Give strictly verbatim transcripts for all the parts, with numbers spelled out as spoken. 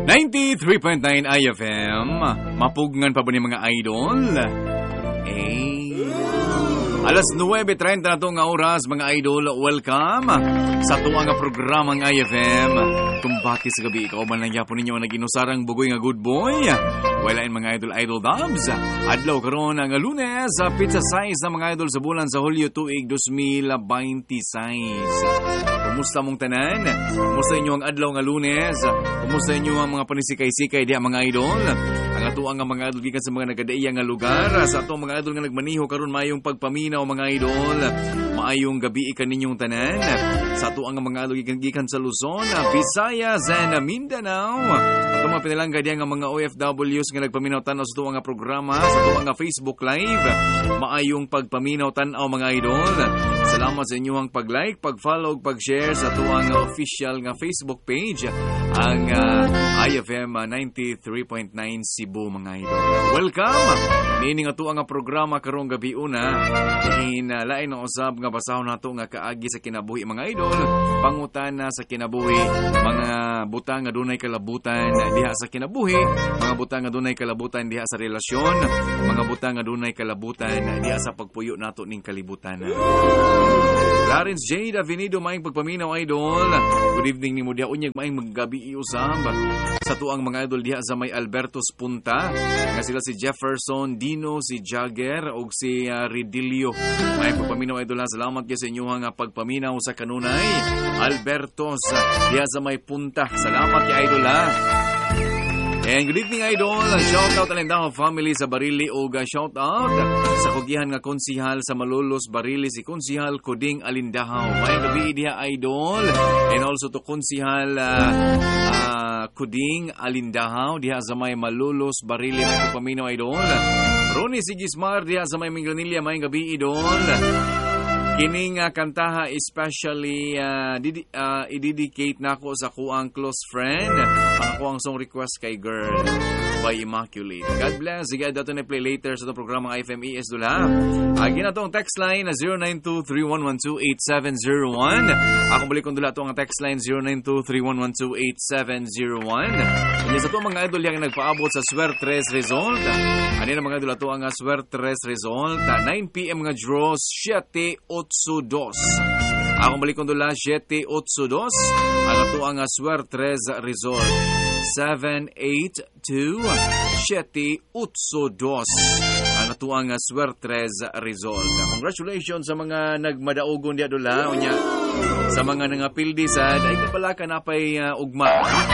ninety-three point nine I F M. Mapugngan pa ba ni mga idol? Eh, alas nuwebe treinta na ito nga oras, mga idol. Welcome sa tuwa nga programang I F M. Tumbati sa gabi, ikaw man lang yapon ninyo ang nag-inusarang bugoy nga good boy. Walain mga idol, idol dubs. Adlaw karon nga lunes, pizza size na mga idol sa bulan sa Hulyo tuig twenty twenty-six. Kumusta mong tanan? Kumusta inyo ang adlaw nga lunes? Kumusta inyo ang mga panisikay-sikay diha mga idol? Ang ato ang mga idol gikan sa mga nagadaiya nga lugar. Sa ato mga idol nga nagmaniho karon mayong pagpaminaw mga idol. Maayong gabi ikan ninyong tanan. Sa ato ang mga idol gikan gikan sa Luzon, Visayas and Mindanao. Ato mga pinalangga diha nga mga O F Ws nga nagpaminaw tanaw sa ato nga programa sa ato nga Facebook Live. Maayong pagpaminaw tanaw mga idol. Salamat sa inyong pag-like, pag-follow, pag-share sa tuwang official nga Facebook page, ang uh, I F M ninety-three point nine Cebu mga idol. Welcome! Nini nga tuwang nga programa karong gabi una, in uh, lain na usab nga basahon nato nga kaagi sa kinabuhi mga idol, pangutana sa kinabuhi, mga butang nga dunay kalabutan diha sa kinabuhi, mga butang nga dunay kalabutan diha sa relasyon, mga butang nga dunay kalabutan diha sa pagpuyo nato ning kalibutan. Clarence Jade Avenido maing pagpaminaw idol. Good evening ni mo diha unyag maing maggabi usab sa tuang mga idol diha sa may Albertos Punta nga sila si Jefferson, Dino, si Jagger ug si uh, Ridilio. Maing pagpaminaw idol ha. Salamat gyud sa inyo nga pagpaminaw sa kanunay Albertos diha sa may Punta. Salamat kay idol ha. And good evening, idol. Shout out Alindaho family sa Barili o shout out sa kugihan nga konsihal sa Malolos Barili si Konsihal Kuding Alindaho. May gabi diha idol. And also to konsihal uh, uh, Kuding Alindaho diha sa may Malolos Barili. May paminaw idol. Ronnie Sigismar diha sa may Mingranilla. May gabi idol. Kining uh, kantaha especially uh, didi, uh, i-dedicate nako sa kuang close friend. Ang kuang song request kay Girl by Immaculate. God bless. Sige, dato na play later sa itong programang I F M E S Dula. Agi na itong text line na zero nine two three one one two eight seven zero one. Ako balik kong dula itong text line zero nine two three one one two eight seven zero one. Kanya sa itong mga idol yung nagpaabot sa Suertres Result. Ano na mga idol ito ang Suertres Result. nine p.m. nga draws seven eight two. Akong balik kong dula seven eight two. Ang ito ang Suertres Result. seven eight two seven eight two. Ang ito ang Suertres Result. Congratulations sa mga nagmadaogon diya dula. Unya, sa mga nangapildi sad ay kapala ka napay uh, ugma.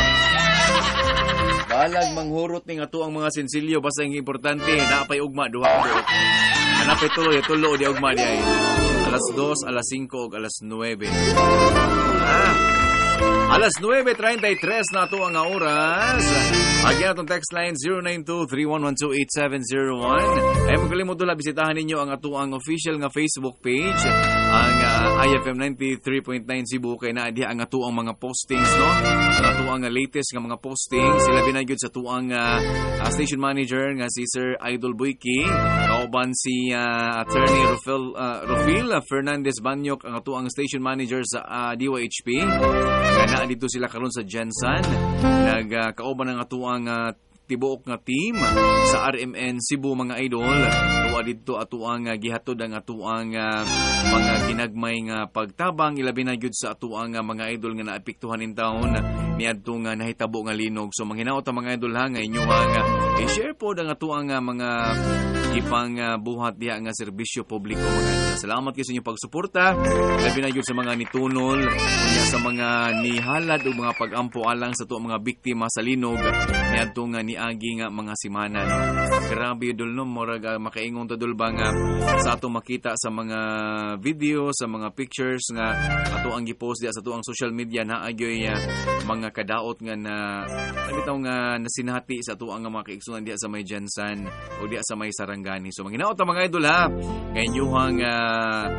Balag manghurot ning ato ang mga sensilyo basta ang importante napay ugma duha ka buot. Napay tuloy tulo di ugma di ay. Alas dos, alas cinco ug alas nuwebe. Ah. Alas nuwebe treinta y tres na ito ang oras. Agyan atong text line zero nine two three one one two eight seven zero one. Ay magalimod doon bisitahan ninyo ang ato ang official nga Facebook page, ang uh, I F M ninety-three point nine Cebu, kay na di ang ato ang mga postings, no? Ang ato ang latest nga mga postings sila binagyod sa tuang uh, uh, station manager nga si Sir Idol Boyki, kauban si uh, attorney Rufil uh, Rufil Fernandez Banyok, ang ato ang station manager sa uh, D Y H P. Kaya dito sila karon sa Jensen, nagkauban uh, ng ato ang uh, tibuok nga team sa R M N Cebu mga idol. Tuwa dito ato ang uh, gihatod ang ato ang uh, mga ginagmay nga pagtabang ilabi na gyud sa ato ang uh, mga idol nga naapektuhan in taon niadto nga nahitabo nga linog. So manghinaot ang mga idol ha nga inyo nga uh, i-share po ang ato ang uh, mga ipang uh, buhat diha nga serbisyo publiko mga idol. Salamat kayo sa inyong pagsuporta. Ilabi na gyud sa mga nitunol unya sa mga nihalad o mga pagampo alang sa ato mga biktima sa linog niadto nga ni agi nga mga simana, no? Grabe dul no murag uh, makaingon ta dul ba nga sa ato makita sa mga video, sa mga pictures nga ato ang gi-post diha sa ato ang social media na agyoy uh, mga kadaot nga na bitaw nga nasinati sa ato ang mga kaigsunan diha sa may Jensen o diha sa may Sarangani. So manginaot ta mga idol ha. Kay inyong uh,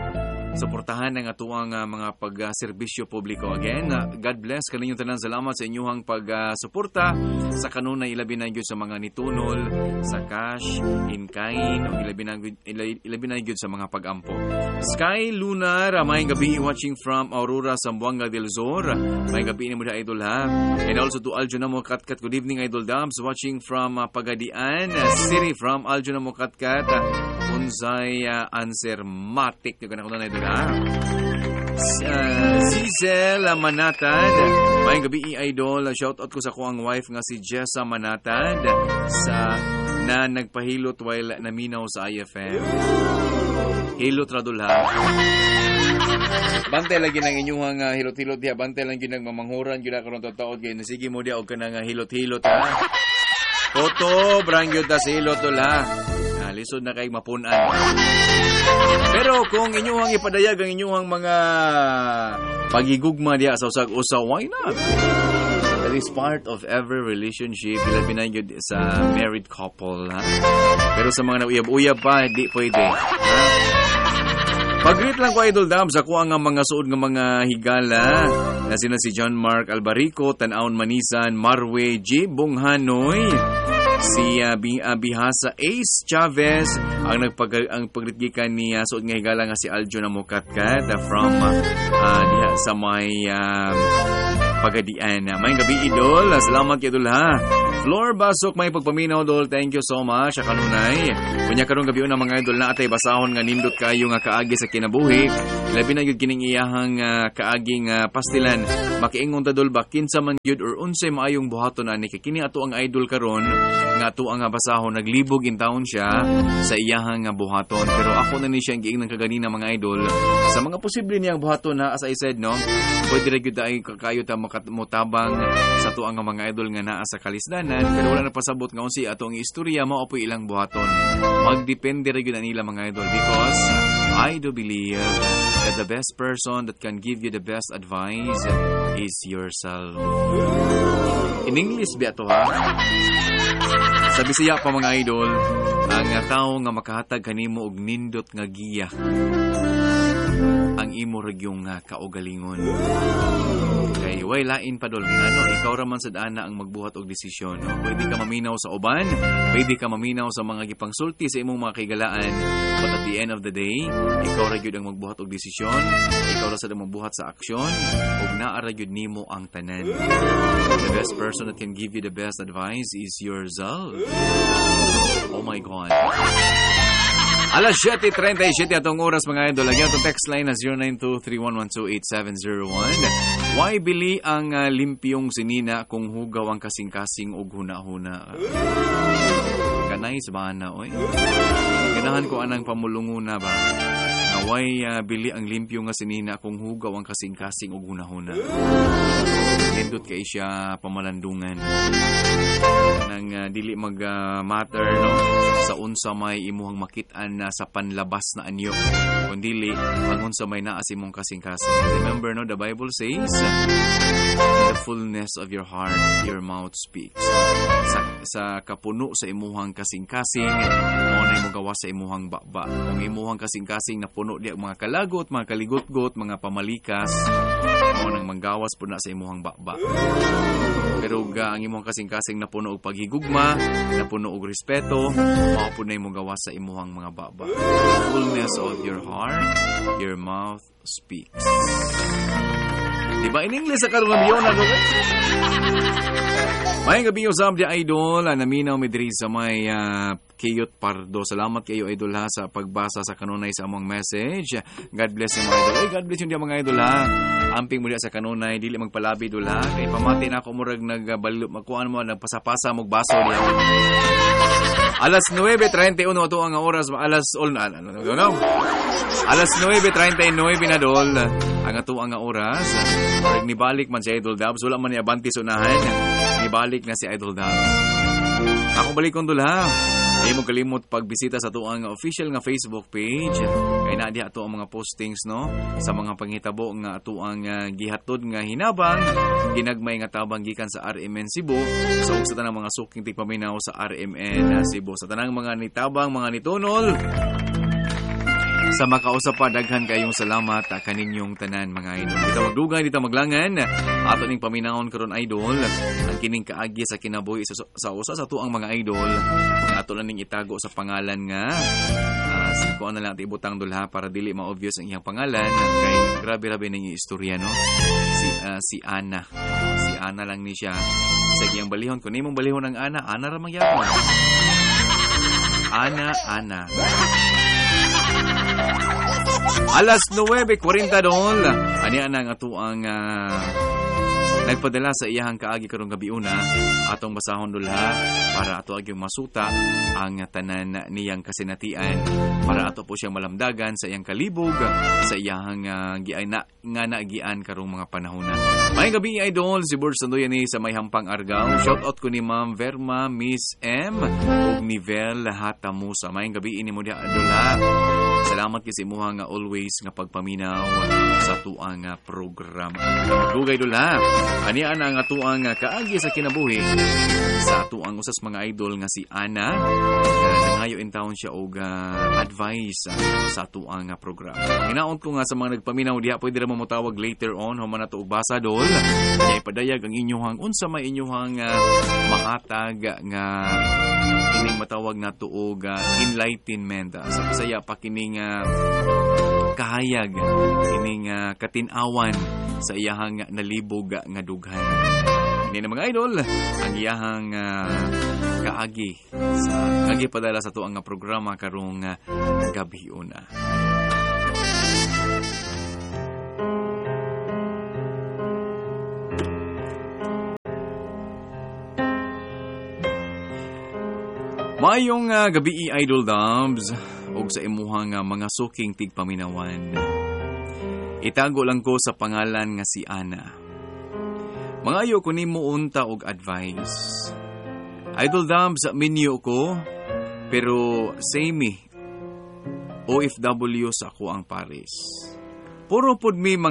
suportahan ang atuang uh, mga pag-serbisyo publiko. Again, uh, God bless kaninyong tanan. Salamat sa inyong pag-suporta uh, sa kanunay ilabi na gyud sa mga nitunol, sa cash, in kind, o ilabi na gyud ilabi na gyud sa mga pag-ampo. Sky Lunar, uh, may gabi watching from Aurora, Zamboanga del Sur. May gabi ni mo da idol ha. And also to Aljo na mo katkat. Good evening idol Dams, watching from uh, Pagadian uh, City, from Aljo na mo katkat. Uh, unsay uh, answer matik yung kanakuna na idol ha. Uh, Cecil Manatad, may gabi idol, shout out ko sa kuang wife nga si Jessa Manatad sa na nagpahilot while naminaw sa I F M. Hilot radul ha. Bantay lagi ng inyong uh, hilot-hilot diha, bantay lang gyud nagmamanghuran gyud karon taod kay sige mo dia og kanang hilot-hilot ha. Toto brang gyud ta hilot dol ha. Ah, lisod na kay mapunan. Pero kung inyong ipadayag ang inyong mga pagigugma diya sa usag-usa, why not? That is part of every relationship. Ilabi na yun sa married couple. Ha? Pero sa mga nauyab-uyab pa, di pwede. Ha? Pag-greet lang ko, Idol Dams, ako ang mga suod ng mga higala na sina si John Mark Albarico, Tanaon Manisan, Marwe J. Bonghanoy, si uh, Bihasa Ace Chavez, ang nagpag ang pagritgikan ni uh, suod nga higala nga si Aljo na Mukatkat uh, from uh, uh, diha sa may uh, Pagadian. May gabi idol, salamat kay idol ha. Floor Basok, may pagpaminaw dol, thank you so much sa kanunay. Kunya karong gabi una mga idol na atay basahon nga nindot kayo nga kaagi sa kinabuhi. Labi na gyud kining iyahang uh, kaaging uh, pastilan. Makiingon ta dol ba kinsa man gyud or unsay maayong buhaton ani kay kini ato ang idol karon nga ato ang basahon naglibog in taon siya sa iyahang uh, buhaton. Pero ako na ni siya giing nang kaganina mga idol sa mga posible niyang buhaton ha, as I said no. Pwede ra gyud ay kayo ta makamutabang sa ato ang mga idol nga naa sa kalisdanan. Pero wala na pasabot nga unsi atong istorya mao po ilang buhaton. Magdepende ra gyud nila mga idol because I do believe that the best person that can give you the best advice is yourself. In English ba ito ha? Sa Bisaya pa mga idol, ang tao nga makahatag kanimo og nindot nga giya ang imo ragyong uh, kaugalingon. Kay way lain pa dol ano, ikaw ra man sad ana ang magbuhat og desisyon. No? Pwede ka maminaw sa uban, pwede ka maminaw sa mga gipangsulti sa imong mga kaigalaan, but at the end of the day, ikaw ra gyud ang magbuhat og desisyon, ikaw ra sad ang magbuhat sa aksyon, ug naa ra gyud nimo ang tanan. The best person that can give you the best advice is yourself. Oh my God. Alas siyete trenta'y-siyete atong oras mga idol. Lagyan itong text line na zero nine two three one one two eight seven zero one. Why bili ang uh, limpyong sinina kung hugaw ang kasing-kasing o huna-huna? Kanay sa bana, oy. Ganahan ko anang pamulunguna ba? Na why uh, bili ang limpyo nga sinina kung hugaw ang kasing-kasing o huna-huna? Nindot kay siya pamalandungan. Nang uh, dili mag-matter uh, no? Sa unsa may imuhang makitaan na sa panlabas na anyo. Kung dili, ang unsa may naa sa imong kasing-kasing. Remember, no, the Bible says, in the fullness of your heart, your mouth speaks. Sa, sa kapuno sa imuhang kasing-kasing, mo na imo gawa sa imuhang baba. Kung imuhang kasing-kasing na puno di mga kalagot, mga kaligot-got, mga pamalikas, mo nang manggawas po na sa imuhang baba. Pero ga ang imong kasing-kasing na puno og paghigugma, na puno og respeto, mao po na imong gawa sa imuhang mga baba. The fullness of your heart, your mouth speaks. Diba in English sa karong gabi na doon? May gabi usab di idol, naminaw mi diri sa may uh, Kiyot Pardo. Salamat kayo idol ha sa pagbasa sa kanunay sa among message. God bless you mga idol. Ay, God bless yung di mga idol ha. Amping mo di sa kanunay, dili magpalabi idol ha. Kay pamati na ako murag nagbalilo, magkuhan mo, nagpasa-pasa, magbaso di ako. Alas nuwebe treinta y uno ato ang oras, alas all na, ano, no, no. Alas nuwebe treinta y nueve na dol ang ato ang oras. Murag nibalik man si Idol Dabs, wala man ni abanti sunahan. Nibalik na si Idol Dabs. Ako balik kong dol ha. Hindi mo kalimot pagbisita sa tuang official nga Facebook page. Kaya na di ato ang mga postings no sa mga panghitabo nga ato ang uh, gihatod nga hinabang ginagmay nga tabang gikan sa R M N Cebu sa so, sa tanang mga suking tigpaminaw sa R M N Cebu sa tanang mga nitabang mga nitunol. Sa makausap pa, daghan kayong salamat ah, kaninyong tanan mga idol. Dito magdugay, dito maglangan. Ato ning paminahon karon idol. Ang kining kaagi sa kinabuhi sa, sa usa sa tuang mga idol. Ato lang ning itago sa pangalan nga. Uh, si ko na lang ibutang dulha para dili ma-obvious ang iyang pangalan. Kay grabe-grabe ning istorya no. Si uh, si Ana. Si Ana lang ni siya. Sa iyang balihon, kung nimong balihon ng Ana, Ana ra mangyapon. Ana, Ana. Alas nuwebe kuwarenta dol. Ani ana nga tuang uh, nagpadala sa iyahang kaagi karong gabi una atong basahon dulha para ato agyong masuta ang tanan niyang kasinatian para ato po siyang malamdagan sa iyang kalibog sa iyahang uh, giay na nga nagian karong mga panahon. May gabi idol si Burs Sandoyan ni sa may hampang Argao. Shout out ko ni Ma'am Verma, Miss M ug ni Vel Hatamusa. May gabi ini mo dia dulha. Salamat kasi imuha nga always nga pagpaminaw sa tuang nga programa. Dugay dula. Ani ana nga tuang nga kaagi sa kinabuhi sa tuang usas mga idol nga si Ana. Nangayo in town siya og uh, advice uh, sa tuang nga programa. Hinaon ko nga sa mga nagpaminaw diha pwede ra mo motawag later on human nato og basa dol. Kay padayag ang inyong unsa may inyong uh, makatag nga kining matawag na tuog uh, enlightenment uh, sa Bisaya pa kining uh, kahayag kining uh, katinawan sa iyahang nalibog uh, nga dughan. Ini na mga idol ang iyahang uh, kaagi sa kaagi padala sa tuang nga programa karong uh, gabi una. Mayong uh, gabi Idol Dubs ug sa imuhang uh, mga suking tigpaminawan. Itago lang ko sa pangalan nga si Ana. Mga ayo ko nimo unta og advice. Idol Dubs minyo ko pero same O F W sa ako ang Paris. Puro pud mi